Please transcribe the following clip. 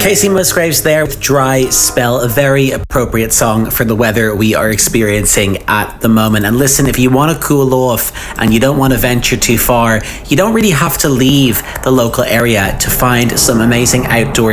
Casey Musgraves there with Dry Spell, a very appropriate song for the weather we are experiencing at the moment. And listen, if you want to cool off and you don't want to venture too far, you don't really have to leave the local area to find some amazing outdoor